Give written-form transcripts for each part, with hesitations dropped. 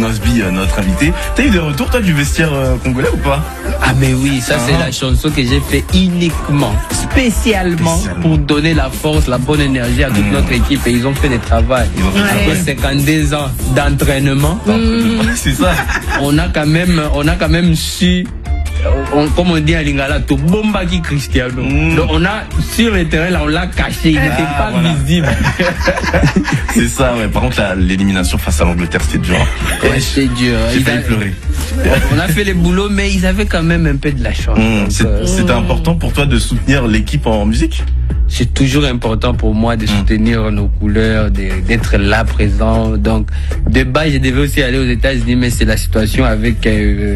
Inosbi, notre invité. T'as eu des retours, toi, du vestiaire congolais ou pas? Ah mais oui, ça c'est la chanson que j'ai fait uniquement, spécialement pour donner la force, la bonne énergie à toute notre équipe, et ils ont fait des travail. Après 52 ans d'entraînement, c'est ça. On a quand même su, comme on dit à Lingala, tout bomba qui Cristiano. Donc on a sur le terrain là, on l'a caché, il n'était pas visible. C'est ça, ouais. Par contre, l'élimination face à l'Angleterre, c'était dur. Ouais, c'était dur. J'ai failli pleurer. On a fait les boulots, mais ils avaient quand même un peu de la chance. C'était important pour toi de soutenir l'équipe en musique? C'est toujours important pour moi de soutenir nos couleurs, d'être là présent. Donc, de base, je devais aussi aller aux États-Unis, mais c'est la situation avec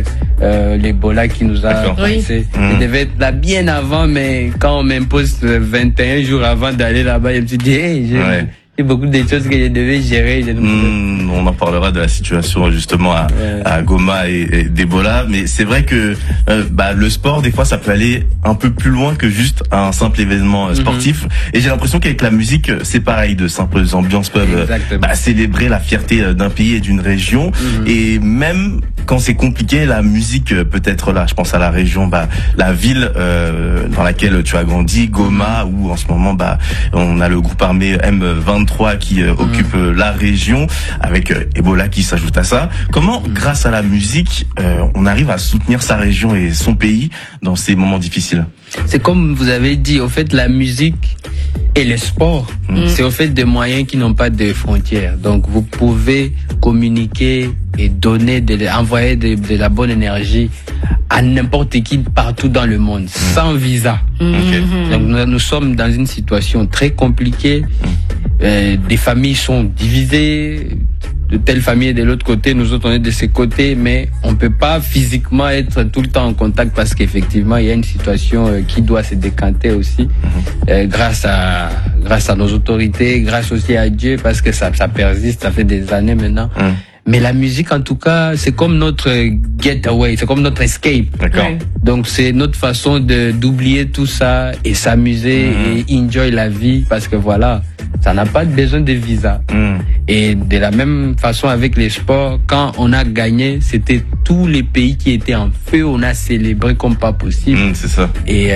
l'Ebola qui nous a passé. Je devais être là bien avant, mais quand on m'impose 21 jours avant d'aller là-bas, je me suis dit, hey, j'ai beaucoup de choses que je devais gérer. On en parlera de la situation justement à Goma et d'Ebola, mais c'est vrai que le sport, des fois, ça peut aller un peu plus loin que juste un simple événement sportif. Et j'ai l'impression qu'avec la musique, c'est pareil, de simples ambiances peuvent célébrer la fierté d'un pays et d'une région. Et même quand c'est compliqué, la musique peut être là. Je pense à la région, la ville dans laquelle tu as grandi, Goma, où en ce moment, on a le groupe armé M23 qui occupe la région, avec Ebola qui s'ajoute à ça. Comment, grâce à la musique, on arrive à soutenir sa région et son pays dans ces moments difficiles? C'est comme vous avez dit, au fait, la musique et le sport, c'est au fait des moyens qui n'ont pas de frontières. Donc, vous pouvez communiquer et envoyer de la bonne énergie à n'importe qui partout dans le monde, sans visa. Donc, nous sommes dans une situation très compliquée. Des familles sont divisées, de telle famille et de l'autre côté, nous autres on est de ce côté, mais on peut pas physiquement être tout le temps en contact parce qu'effectivement il y a une situation qui doit se décanter aussi, grâce à nos autorités, grâce aussi à Dieu, parce que ça persiste, ça fait des années maintenant. Mais la musique, en tout cas, c'est comme notre getaway, c'est comme notre escape. D'accord. Donc c'est notre façon d'oublier tout ça et s'amuser et enjoy la vie, parce que voilà, ça n'a pas besoin de visa. Et de la même façon avec les sports, quand on a gagné, c'était tous les pays qui étaient en feu, on a célébré comme pas possible. C'est ça. Et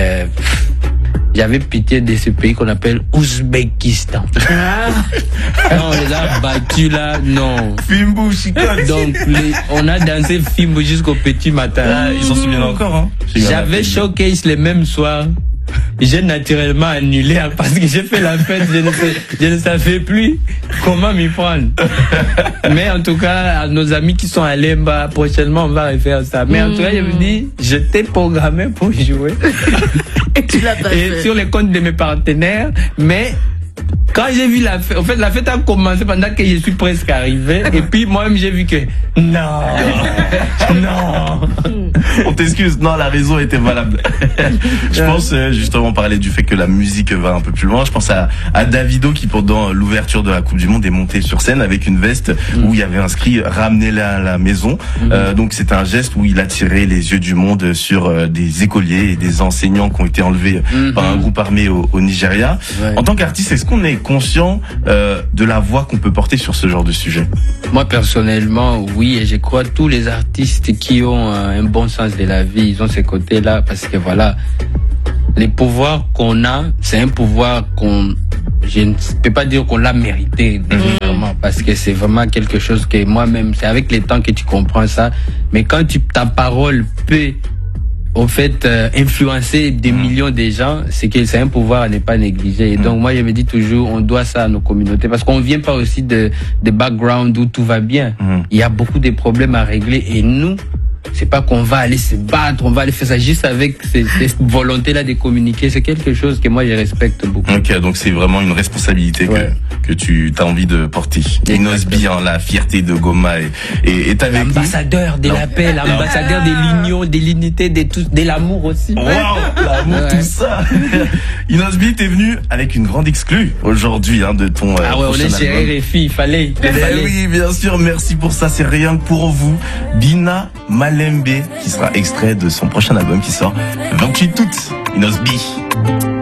j'avais pitié de ce pays qu'on appelle Ouzbékistan. Quand on les a battus là, non. Fimbo, chicote. Donc on a dansé Fimbo jusqu'au petit matin. Ils s'en souviennent encore, hein. J'avais showcase le même soir. J'ai naturellement annulé parce que j'ai fait la fête, je ne savais plus comment m'y prendre. Mais en tout cas, à nos amis qui sont allés, prochainement on va refaire ça. Mais en tout cas, je me dis, je t'ai programmé pour jouer. Et tu l'as pas fait. Et sur les comptes de mes partenaires, mais quand j'ai vu la fête, en fait, la fête a commencé pendant que je suis presque arrivé. Et puis, moi-même, j'ai vu que, non. On t'excuse, non, la raison était valable. Je pense, justement, on parlait du fait que la musique va un peu plus loin. Je pense à Davido qui, pendant l'ouverture de la Coupe du Monde, est monté sur scène avec une veste où il y avait inscrit « Ramenez-la à la maison ». Donc, c'est un geste où il attirait les yeux du monde sur des écoliers et des enseignants qui ont été enlevés par un groupe armé au Nigeria. En tant qu'artiste, est-ce qu'on est conscient de la voix qu'on peut porter sur ce genre de sujet? Moi personnellement, oui, et je crois tous les artistes qui ont un bon sens de la vie, ils ont ces côtés-là, parce que voilà, les pouvoirs qu'on a, c'est un pouvoir je ne peux pas dire qu'on l'a mérité, vraiment, parce que c'est vraiment quelque chose que moi-même, c'est avec le temps que tu comprends ça, mais quand ta parole peut au fait influencer des millions de gens, c'est que c'est un pouvoir à ne pas négliger. Et donc moi je me dis toujours, on doit ça à nos communautés, parce qu'on vient pas aussi de background où tout va bien. Il y a beaucoup de problèmes à régler, et nous, c'est pas qu'on va aller se battre, on va aller faire ça juste avec cette volonté-là de communiquer. C'est quelque chose que moi je respecte beaucoup. Ok, donc c'est vraiment une responsabilité que tu as envie de porter. Inosbi, la fierté de Goma et t'avais l'ambassadeur de la paix, l'ambassadeur de l'union, de l'unité, de l'amour aussi. Wow, l'amour, tout ça. Inosbi, t'es venu avec une grande exclue aujourd'hui de ton. Ah ouais, on est chez RFI, il fallait. Oui, bien sûr, merci pour ça. C'est rien que pour vous. Bina Malembe, qui sera extrait de son prochain album qui sort le 28 août. Inosbi.